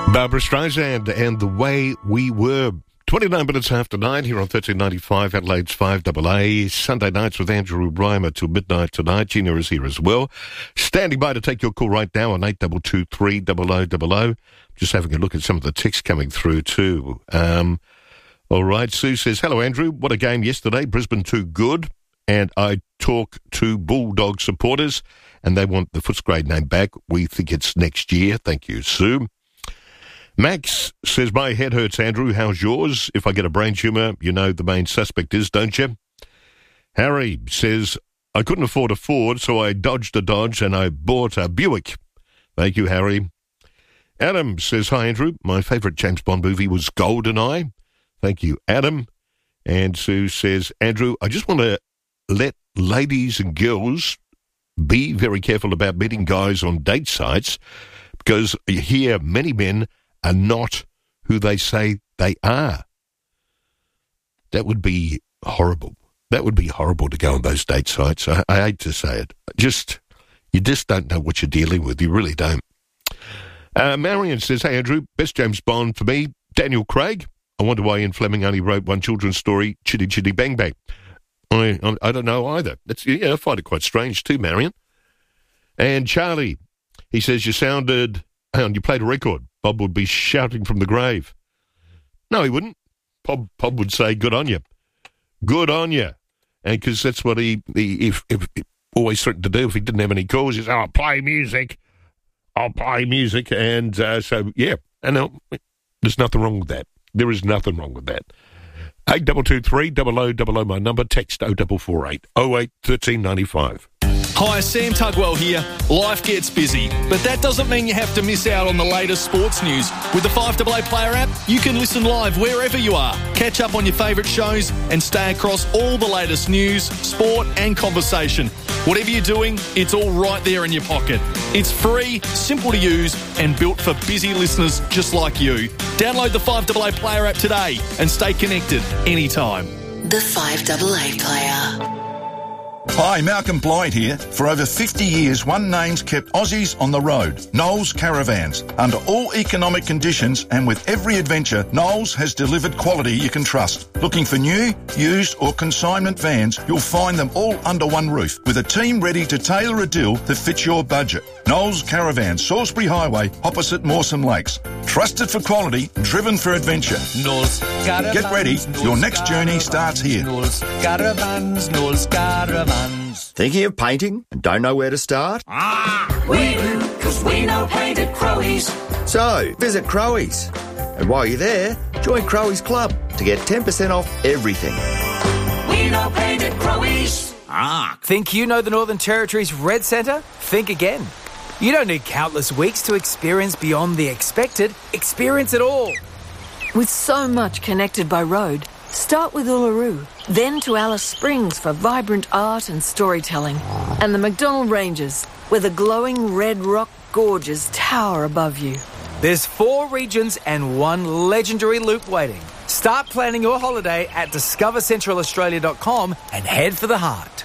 Barbara Streisand and The Way We Were. 29 minutes after 9 here on 1395, Adelaide's 5AA. Sunday nights with Andrew Reimer till midnight tonight. Gina is here as well. Standing by to take your call right now on 8223 0000. Just having a look at some of the texts coming through too. All right, Sue says, hello Andrew, what a game yesterday. Brisbane too good. And I talk to Bulldog supporters and they want the Footscray name back. We think it's next year. Thank you, Sue. Max says, my head hurts, Andrew. How's yours? If I get a brain tumour, you know the main suspect is, don't you? Harry says, I couldn't afford a Ford, so I dodged a Dodge and I bought a Buick. Thank you, Harry. Adam says, hi, Andrew. My favourite James Bond movie was GoldenEye. Thank you, Adam. And Sue says, Andrew, I just want to let ladies and girls be very careful about meeting guys on date sites because you hear many men are not who they say they are. That would be horrible. That would be horrible to go on those date sites. I hate to say it. You just don't know what you're dealing with. You really don't. Marion says, hey, Andrew, best James Bond for me, Daniel Craig. I wonder why Ian Fleming only wrote one children's story, Chitty Chitty Bang Bang. I don't know either. I find it quite strange too, Marion. And Charlie, he says, you played a record. Bob would be shouting from the grave. No, he wouldn't. Bob would say, good on you. Good on you. And because that's what he always threatened to do if he didn't have any calls. He said, I'll play music. And so, yeah. And there's nothing wrong with that. There is nothing wrong with that. 8223 0000, my number. Text 0448 08 1395. Hi, Sam Tugwell here. Life gets busy, but that doesn't mean you have to miss out on the latest sports news. With the 5AA Player app, you can listen live wherever you are, catch up on your favourite shows and stay across all the latest news, sport and conversation. Whatever you're doing, it's all right there in your pocket. It's free, simple to use and built for busy listeners just like you. Download the 5AA Player app today and stay connected anytime. The 5AA Player. Hi, Malcolm Blythe here. For over 50 years, one name's kept Aussies on the road. Knowles Caravans. Under all economic conditions and with every adventure, Knowles has delivered quality you can trust. Looking for new, used or consignment vans, you'll find them all under one roof with a team ready to tailor a deal that fits your budget. Knowles Caravans, Salisbury Highway, opposite Mawson Lakes. Trusted for quality, driven for adventure. Knowles Caravans. Get ready. Your next journey starts here. Knowles Caravans. Knowles Caravans. Thinking of painting and don't know where to start? We do, because we know paint at Crowe's. So, visit Crowe's. And while you're there, join Crowe's Club to get 10% off everything. We know paint at Crowe's. Think you know the Northern Territory's Red Centre? Think again. You don't need countless weeks to experience beyond the expected. Experience it all. With so much connected by road, start with Uluru, then to Alice Springs for vibrant art and storytelling, and the McDonnell Ranges, where the glowing red rock gorges tower above you. There's 4 regions and 1 legendary loop waiting. Start planning your holiday at discovercentralaustralia.com and head for the heart.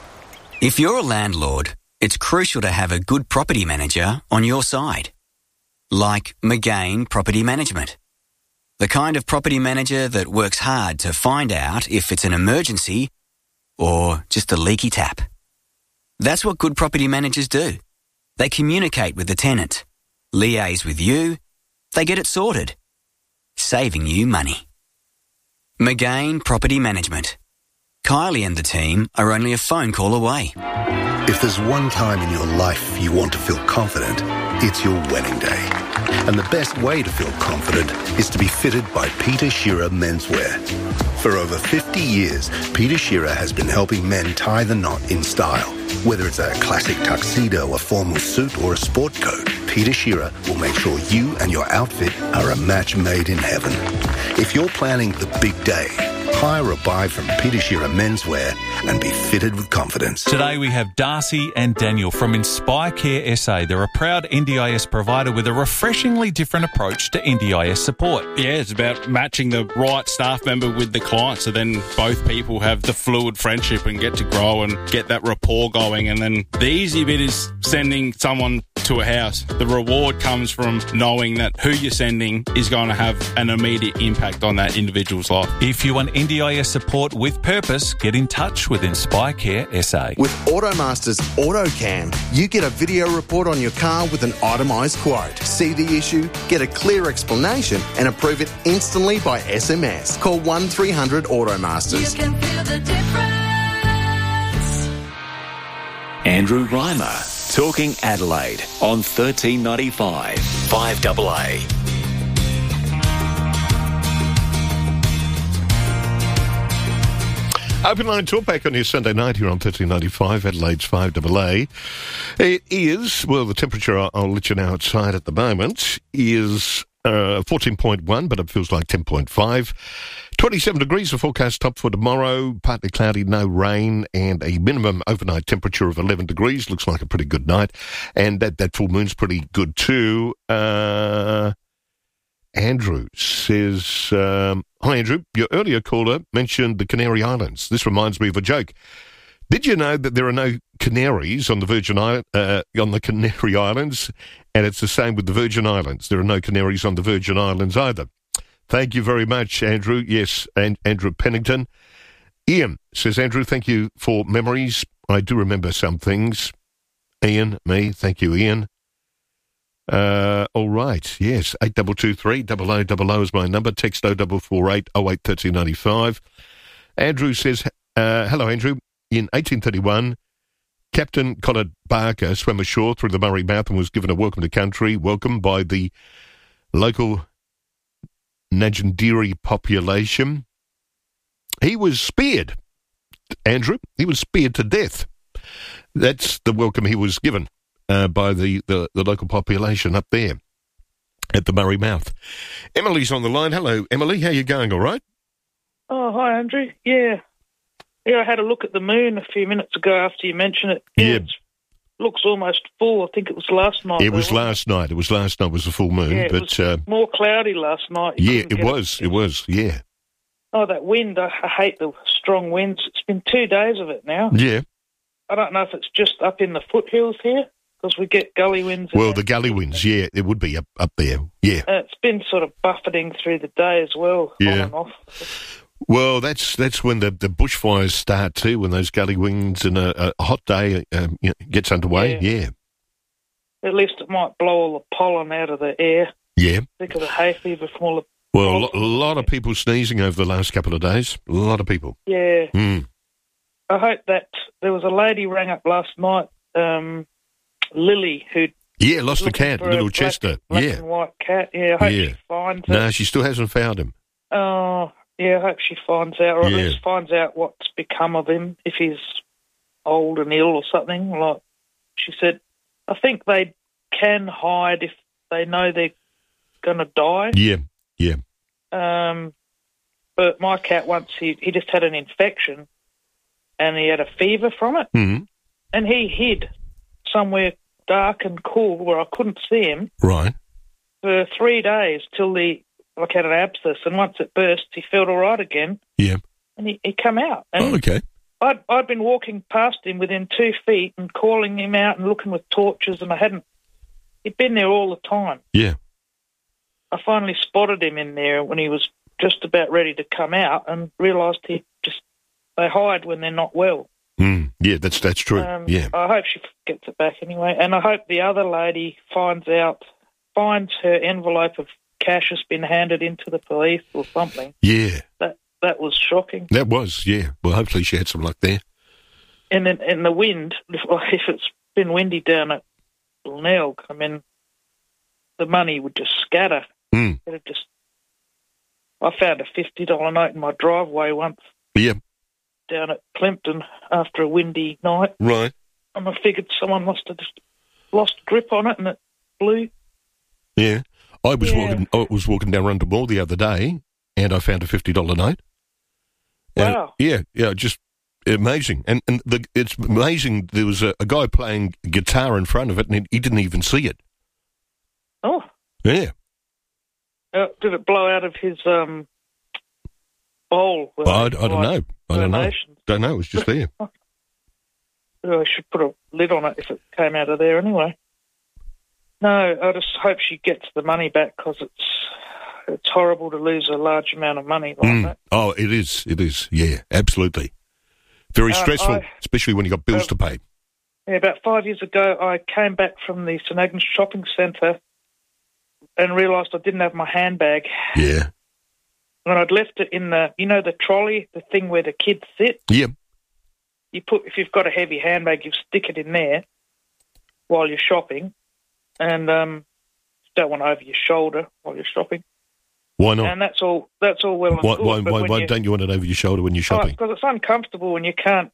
If you're a landlord, it's crucial to have a good property manager on your side. Like McGain Property Management. The kind of property manager that works hard to find out if it's an emergency or just a leaky tap. That's what good property managers do. They communicate with the tenant, liaise with you, they get it sorted, saving you money. McGain Property Management. Kylie and the team are only a phone call away. If there's one time in your life you want to feel confident, it's your wedding day. And the best way to feel confident is to be fitted by Peter Shearer Menswear. For over 50 years, Peter Shearer has been helping men tie the knot in style. Whether it's a classic tuxedo, a formal suit or a sport coat, Peter Shearer will make sure you and your outfit are a match made in heaven. If you're planning the big day, Hire or buy from Peter Shearer Menswear and be fitted with confidence. Today we have Darcy and Daniel from Inspire Care SA. They're a proud NDIS provider with a refreshingly different approach to NDIS support. Yeah, it's about matching the right staff member with the client, so then both people have the fluid friendship and get to grow and get that rapport going. And then the easy bit is sending someone to a house. The reward comes from knowing that who you're sending is going to have an immediate impact on that individual's life. If you want NDIS support with purpose, get in touch with Inspire Care SA. With Automaster's AutoCam, you get a video report on your car with an itemised quote. See the issue, get a clear explanation and approve it instantly by SMS. Call 1300 Automasters. You can feel the difference. Andrew Reimer, talking Adelaide on 1395 5AA. Open line talk back on your Sunday night here on 1395, Adelaide's 5AA. It is, well, the temperature, I'll let you know outside at the moment, is 14.1, but it feels like 10.5. 27 degrees, the forecast top for tomorrow, partly cloudy, no rain, and a minimum overnight temperature of 11 degrees. Looks like a pretty good night. And that full moon's pretty good too. Andrew says, hi Andrew, your earlier caller mentioned the Canary Islands. This reminds me of a joke. Did you know that there are no canaries on the on the Canary Islands? And it's the same with the Virgin Islands. There are no canaries on the Virgin Islands either. Thank you very much, Andrew. Yes, and Andrew Pennington. Ian says, Andrew, thank you for memories. I do remember some things. Ian, me, thank you, Ian. All right, yes, 8223 0000 is my number. Text 0448 08 1395. Andrew says, hello, Andrew. In 1831, Captain Conrad Barker swam ashore through the Murray Mouth and was given a welcome to country, welcome by the local Najandiri population. He was speared, Andrew. He was speared to death. That's the welcome he was given by the local population up there at the Murray Mouth. Emily's on the line. Hello, Emily. How you going? All right? Oh, hi, Andrew. Yeah, I had a look at the moon a few minutes ago after you mentioned it. Yeah. It looks almost full. I think it was last night. It was last night. It was last night. It was a full moon. Yeah, but it was more cloudy last night. Yeah, it was, yeah. Oh, that wind. I hate the strong winds. It's been 2 days of it now. Yeah. I don't know if it's just up in the foothills here, because we get gully winds. Well, the gully winds, yeah, it would be up there, yeah. It's been sort of buffeting through the day as well, on and off. Well, that's when the bushfires start too, when those gully winds and a hot day gets underway, yeah. At least it might blow all the pollen out of the air. Yeah. Think of the hay fever from all the... Well, a lot of people sneezing over the last couple of days. A lot of people. Yeah. Mm. I hope that... There was a lady rang up last night, Lily, who... Yeah, lost a cat, little Chester. Black and white cat. Yeah, I hope she finds it. No, she still hasn't found him. Oh, yeah, I hope she finds out, or at least finds out what's become of him, if he's old and ill or something. Like she said, I think they can hide if they know they're going to die. Yeah. But my cat once, he just had an infection and he had a fever from it. Mm-hmm. And he hid somewhere dark and cool where I couldn't see him. Right. For 3 days till like had an abscess, and once it burst, he felt all right again. Yeah. And he come out. And okay. I'd been walking past him within 2 feet and calling him out and looking with torches, and he'd been there all the time. Yeah. I finally spotted him in there when he was just about ready to come out and realised they hide when they're not well. Yeah, that's true. Yeah. I hope she gets it back anyway, and I hope the other lady finds her envelope of cash has been handed into the police or something. Yeah. That was shocking. That was, yeah. Well, hopefully she had some luck there. And then the wind, if it's been windy down at Glenelg, I mean, the money would just scatter. Mm. I found a $50 note in my driveway once. Yeah. Down at Plympton after a windy night. Right. And I figured someone must have just lost grip on it and it blew. Yeah. I was walking down Rundle Mall the other day and I found a $50 note. Wow. Just amazing. And it's amazing. There was a guy playing guitar in front of it, and he didn't even see it. Oh. Yeah. Did it blow out of his bowl? I don't know. Don't know. It was just there. I should put a lid on it if it came out of there anyway. No, I just hope she gets the money back, because it's horrible to lose a large amount of money like that. Oh, it is. It is. Yeah, absolutely. Very stressful, especially when you got bills to pay. Yeah, about 5 years ago, I came back from the St Agnes shopping centre and realised I didn't have my handbag. Yeah. And I'd left it in the trolley, the thing where the kids sit. Yep. If you've got a heavy handbag, you stick it in there while you're shopping, and don't want it over your shoulder while you're shopping. Why not? And that's all well and good. Why don't you want it over your shoulder when you're shopping? Because it's uncomfortable when you can't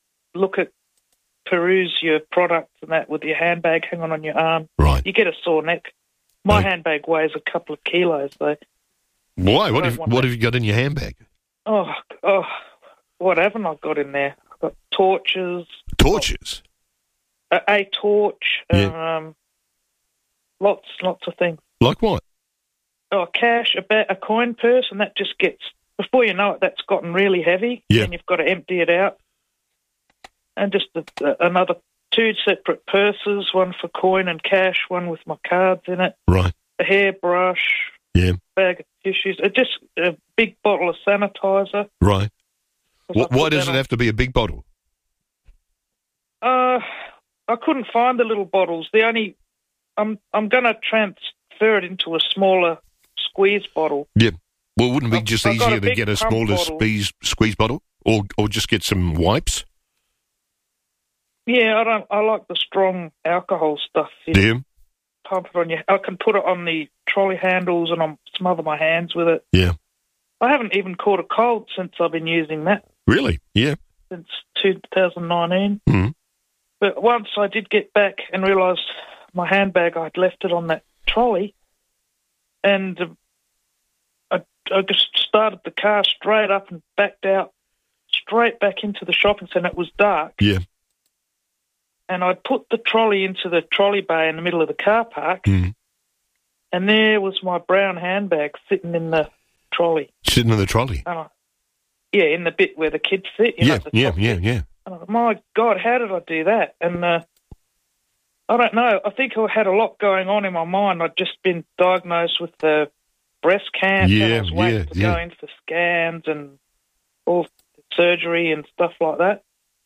peruse your products and that with your handbag hanging on your arm. Right. You get a sore neck. My handbag weighs a couple of kilos, though. Why? What have you got in your handbag? Oh, what haven't I got in there? I've got torches. Torches? A torch. Lots of things. Like what? Oh, cash, a coin purse, and that just gets, before you know it, that's gotten really heavy, and you've got to empty it out. And just another 2 separate purses, one for coin and cash, one with my cards in it. Right. A hairbrush. Yeah. Bag of tissues. Just a big bottle of sanitizer. Right. Why does it have to be a big bottle? I couldn't find the little bottles. I'm going to transfer it into a smaller squeeze bottle. Yeah. Well, wouldn't it be just easier to get a smaller squeeze bottle, or just get some wipes? Yeah, I like the strong alcohol stuff. Damn. Pump it on I can put it on the trolley handles and smother my hands with it. Yeah. I haven't even caught a cold since I've been using that. Really? Yeah. Since 2019. Mm-hmm. But once I did get back and realised my handbag, I'd left it on that trolley, and I just started the car straight up and backed out straight back into the shopping centre. It was dark. Yeah. And I'd put the trolley into the trolley bay in the middle of the car park, and there was my brown handbag sitting in the trolley. Sitting in the trolley? Yeah, in the bit where the kids sit. Yeah. And my God, how did I do that? And I don't know. I think I had a lot going on in my mind. I'd just been diagnosed with breast cancer. I was waiting to go in for scans and all surgery and stuff like that.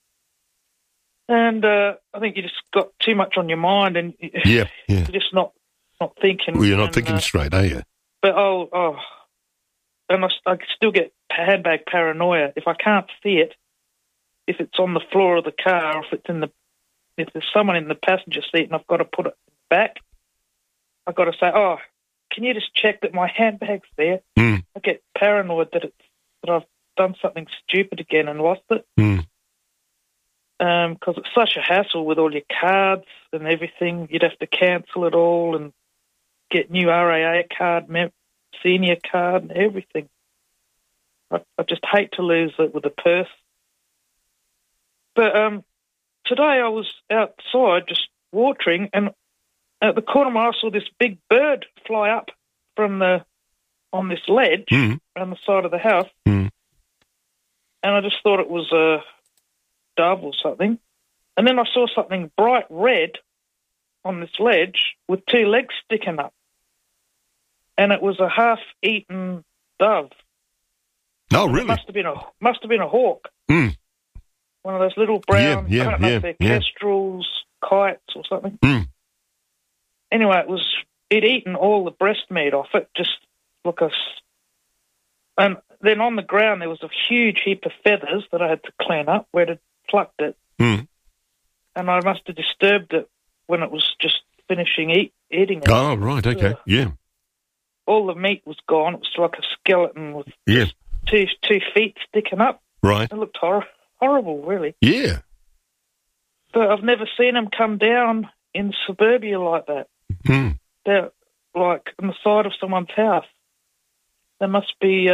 And I think you just got too much on your mind, and you're just not thinking. Well, you're not thinking straight, are you? But and I still get handbag paranoia if I can't see it. If it's on the floor of the car, or if there's someone in the passenger seat and I've got to put it back, I've got to say, "Oh, can you just check that my handbag's there?" I get paranoid that I've done something stupid again and lost it. Because it's such a hassle with all your cards and everything. You'd have to cancel it all and get new RAA card, senior card and everything. I just hate to lose it with a purse. But today I was outside just watering, and at the corner of my eye I saw this big bird fly up on this ledge around the side of the house. And I just thought it was a dove or something. And then I saw something bright red on this ledge with 2 legs sticking up. And it was a half-eaten dove. Oh, really? It must have been a hawk. One of those little brown, I don't know if they're kestrels, kites or something. Anyway, it'd eaten all the breast meat off it, just look and then on the ground there was a huge heap of feathers that I had to clean up where it had plucked it. And I must have disturbed it when it was just finishing eating it. Oh, right, okay, All the meat was gone. It was like a skeleton with two feet sticking up. Right. It looked horrible, really. Yeah. But I've never seen them come down in suburbia like that. They're like on the side of someone's house. They must be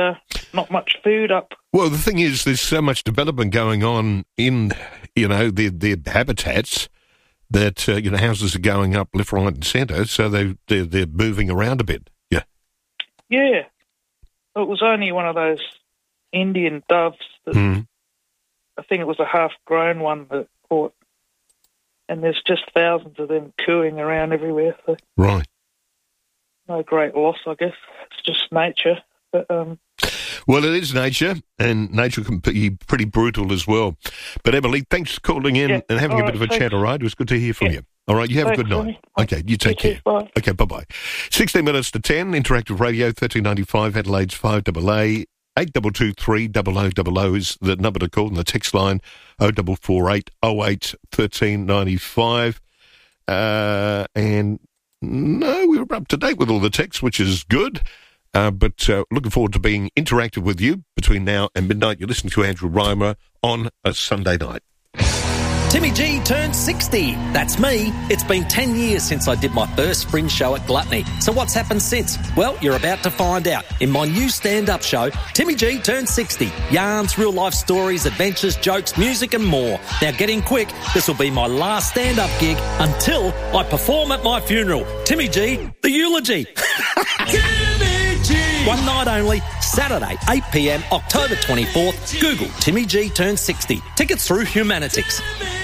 not much food up. Well, the thing is, there's so much development going on in, their habitats that, houses are going up left, right and centre, so they're moving around a bit. Yeah. Yeah. It was only one of those Indian doves that I think it was a half-grown one that caught, and there's just thousands of them cooing around everywhere. So right. No great loss, I guess. It's just nature. But well, it is nature, and nature can be pretty brutal as well. But Emily, thanks for calling in and having a bit of a chat, all right? It was good to hear from you. All right, you have a good night. Okay, you take care. Bye. Okay, bye-bye. 16 minutes to 10, Interactive Radio, 1395, Adelaide's 5AA. 8223 0000 is the number to call, and the text line 0448 08 1395. And no, we were up to date with all the texts, which is good. But looking forward to being interactive with you between now and midnight. You're listening to Andrew Reimer on a Sunday night. Timmy G turned 60. That's me. It's been 10 years since I did my first fringe show at Gluttony. So what's happened since? Well, you're about to find out in my new stand-up show, Timmy G turned 60. Yarns, real-life stories, adventures, jokes, music and more. Now get in quick. This will be my last stand-up gig until I perform at my funeral. Timmy G, the eulogy. Timmy G. One night only, Saturday, 8 p.m, October 24th. Google Timmy G turned 60. Tickets through Humanitix.